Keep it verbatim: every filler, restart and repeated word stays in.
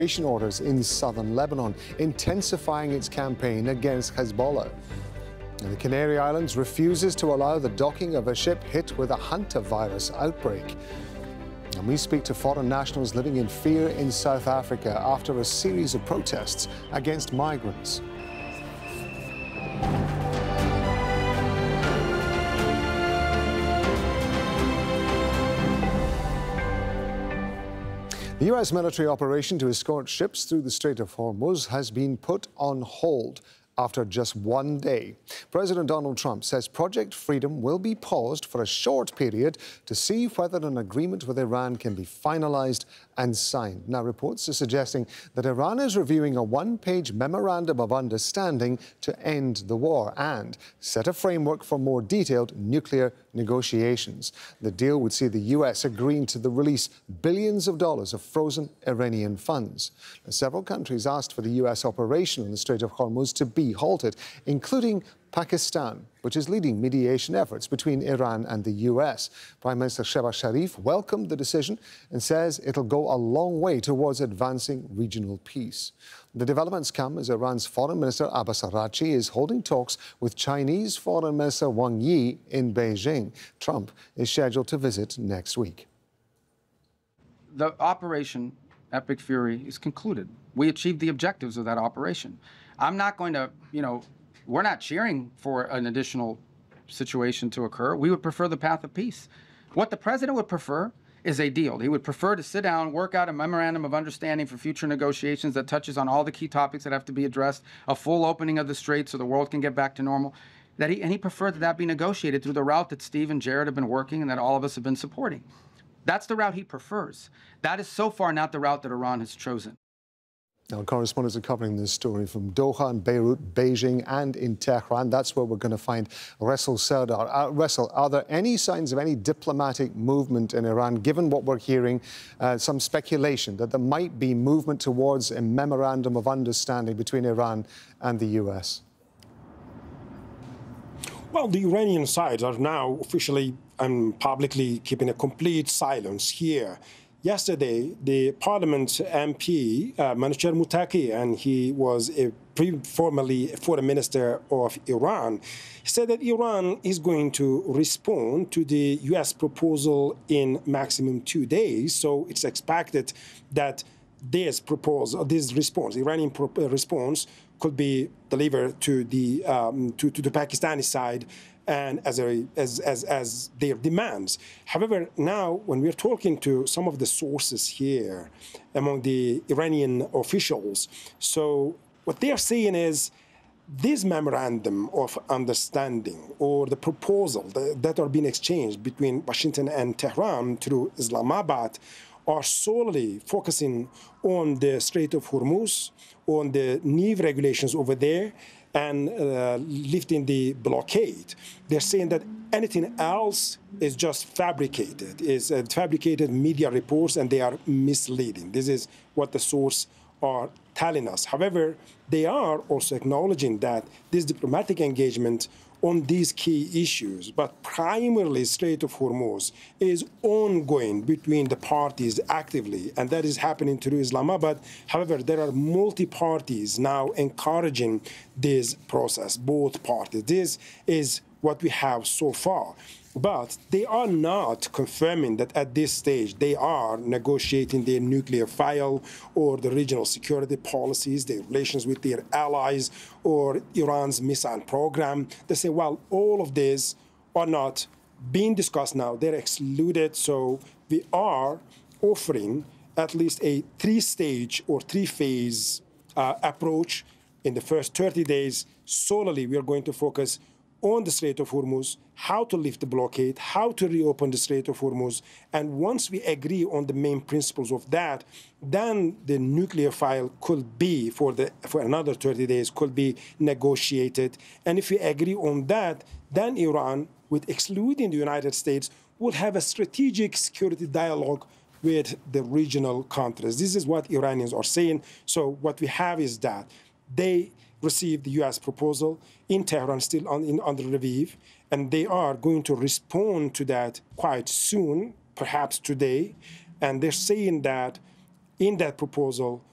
orders in southern Lebanon, intensifying its campaign against Hezbollah. And the Canary Islands refuses to allow the docking of a ship hit with a hantavirus outbreak. And we speak to foreign nationals living in fear in South Africa after a series of protests against migrants. The U S military operation to escort ships through the Strait of Hormuz has been put on hold after just one day. President Donald Trump says Project Freedom will be paused for a short period to see whether an agreement with Iran can be finalized and signed. Now, reports are suggesting that Iran is reviewing a one-page memorandum of understanding to end the war and set a framework for more detailed nuclear negotiations. The deal would see the U S agreeing to the release billions of dollars of frozen Iranian funds. Now, several countries asked for the U S operation in the Strait of Hormuz to be halted, including Pakistan, which is leading mediation efforts between Iran and the U S. Prime Minister Shehbaz Sharif welcomed the decision and says it'll go a long way towards advancing regional peace. The developments come as Iran's Foreign Minister Abbas Araghchi is holding talks with Chinese Foreign Minister Wang Yi in Beijing. Trump is scheduled to visit next week. The operation Epic Fury is concluded. We achieved the objectives of that operation. I'm not going to, you know, we're not cheering for an additional situation to occur. We would prefer the path of peace. What the president would prefer is a deal. He would prefer to sit down, work out a memorandum of understanding for future negotiations that touches on all the key topics that have to be addressed, a full opening of the strait so the world can get back to normal. That he, and he preferred that that be negotiated through the route that Steve and Jared have been working and that all of us have been supporting. That's the route he prefers. That is so far not the route that Iran has chosen. Now, correspondents are covering this story from Doha and Beirut, Beijing and in Tehran. That's where we're going to find Ressel Serdar. Uh, Ressel, are there any signs of any diplomatic movement in Iran, given what we're hearing, uh, some speculation that there might be movement towards a memorandum of understanding between Iran and the U S? Well, the Iranian sides are now officially and publicly keeping a complete silence here. Yesterday, the parliament M P, uh, Manouchehr Mottaqi, and he was a formerly foreign minister of Iran, said that Iran is going to respond to the U S proposal in maximum two days. So it's expected that this proposal, this response, Iranian pro response, could be delivered to the um, to, to the Pakistani side and as, a, as, as, as their demands. However, now when we're talking to some of the sources here among the Iranian officials, so what they are saying is this memorandum of understanding or the proposal that, that are being exchanged between Washington and Tehran through Islamabad are solely focusing on the Strait of Hormuz, on the Neve regulations over there, and uh, lifting the blockade. They're saying that anything else is just fabricated, is uh, fabricated media reports, and they are misleading. This is what the source are telling us. However, they are also acknowledging that this diplomatic engagement on these key issues, but primarily Strait of Hormuz, is ongoing between the parties actively, and that is happening through Islamabad. However, there are multi-parties now encouraging this process, both parties. This is what we have so far. But they are not confirming that at this stage they are negotiating their nuclear file or the regional security policies, their relations with their allies, or Iran's missile program. They say, well, all of these are not being discussed now. They're excluded. So we are offering at least a three-stage or three-phase uh, approach. In the first thirty days, solely we are going to focus on the Strait of Hormuz, how to lift the blockade, how to reopen the Strait of Hormuz. And once we agree on the main principles of that, then the nuclear file could be, for, the, for another thirty days, could be negotiated. And if we agree on that, then Iran, with excluding the United States, will have a strategic security dialogue with the regional countries. This is what Iranians are saying. So what we have is that they received the U S proposal in Tehran, still on, in, under review, and they are going to respond to that quite soon, perhaps today. And they're saying that in that proposal,